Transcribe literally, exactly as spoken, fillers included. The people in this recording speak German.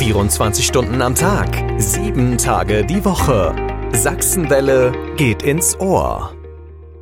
vierundzwanzig Stunden am Tag, sieben Tage die Woche. Sachsenwelle geht ins Ohr.